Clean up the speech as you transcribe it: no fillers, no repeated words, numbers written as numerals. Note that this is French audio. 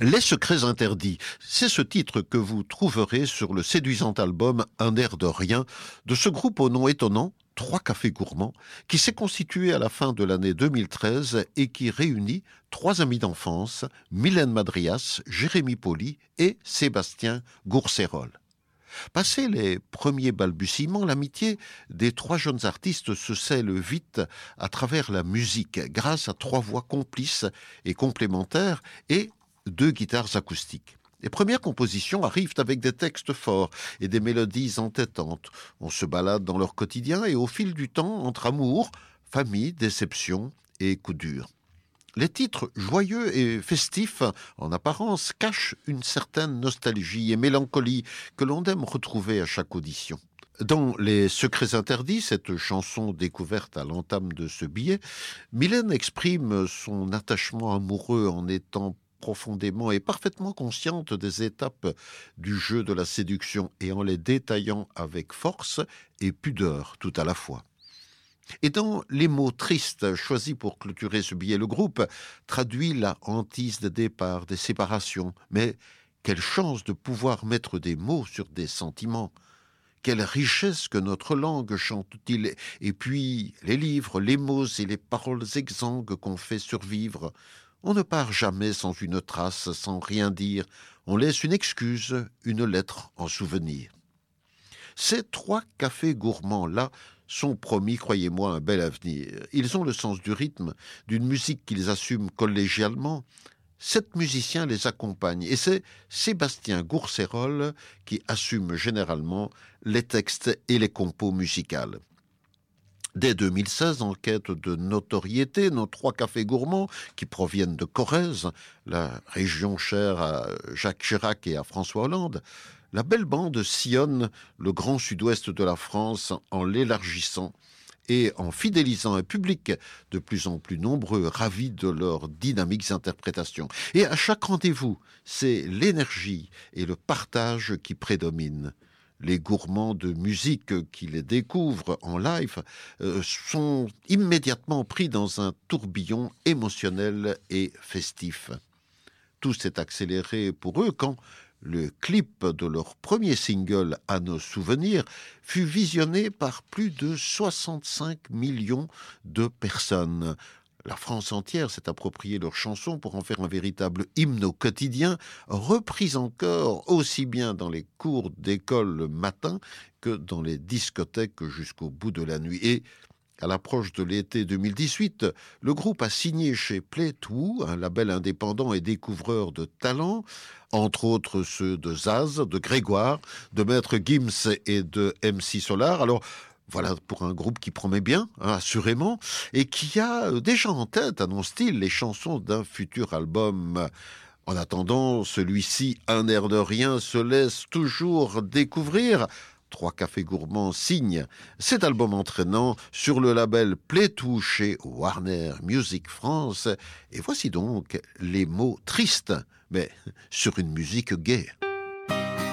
Les secrets interdits, c'est ce titre que vous trouverez sur le séduisant album Un air de rien de ce groupe au nom étonnant, Trois Cafés Gourmands, qui s'est constitué à la fin de l'année 2013 et qui réunit trois amis d'enfance, Mylène Madrias, Jérémy Poli et Sébastien Gourcerol. Passés les premiers balbutiements, l'amitié des trois jeunes artistes se scelle vite à travers la musique, grâce à trois voix complices et complémentaires et deux guitares acoustiques. Les premières compositions arrivent avec des textes forts et des mélodies entêtantes. On se balade dans leur quotidien et au fil du temps, entre amour, famille, déception et coups durs. Les titres joyeux et festifs, en apparence, cachent une certaine nostalgie et mélancolie que l'on aime retrouver à chaque audition. Dans Les Secrets Interdits, cette chanson découverte à l'entame de ce billet, Mylène exprime son attachement amoureux en étant profondément et parfaitement consciente des étapes du jeu de la séduction et en les détaillant avec force et pudeur tout à la fois. Et dans les mots tristes choisis pour clôturer ce billet, le groupe traduit la hantise des départs, des séparations. Mais quelle chance de pouvoir mettre des mots sur des sentiments. Quelle richesse que notre langue chante-t-il. Et puis les livres, les mots et les paroles exsangues qu'on fait survivre. On ne part jamais sans une trace, sans rien dire. On laisse une excuse, une lettre en souvenir. Ces trois cafés gourmands-là sont promis, croyez-moi, un bel avenir. Ils ont le sens du rythme, d'une musique qu'ils assument collégialement. 7 musiciens les accompagnent et c'est Sébastien Gourcerol qui assume généralement les textes et les compos musicales. Dès 2016, en quête de notoriété, nos trois cafés gourmands, qui proviennent de Corrèze, la région chère à Jacques Chirac et à François Hollande, la belle bande sillonne le grand sud-ouest de la France en l'élargissant et en fidélisant un public de plus en plus nombreux, ravis de leurs dynamiques interprétations. Et à chaque rendez-vous, c'est l'énergie et le partage qui prédominent. Les gourmands de musique qui les découvrent en live sont immédiatement pris dans un tourbillon émotionnel et festif. Tout s'est accéléré pour eux quand le clip de leur premier single « À nos souvenirs » fut visionné par plus de 65 millions de personnes. La France entière s'est approprié leur chanson pour en faire un véritable hymne au quotidien, reprise encore aussi bien dans les cours d'école le matin que dans les discothèques jusqu'au bout de la nuit. Et à l'approche de l'été 2018, le groupe a signé chez Play2, un label indépendant et découvreur de talents, entre autres ceux de Zaz, de Grégoire, de Maître Gims et de MC Solar. Alors, voilà pour un groupe qui promet bien, assurément, et qui a déjà en tête, annonce-t-il, les chansons d'un futur album. En attendant, celui-ci, Un air de rien, se laisse toujours découvrir. Trois Cafés Gourmands signent cet album entraînant sur le label Play2 chez Warner Music France. Et voici donc les mots tristes, mais sur une musique gaie.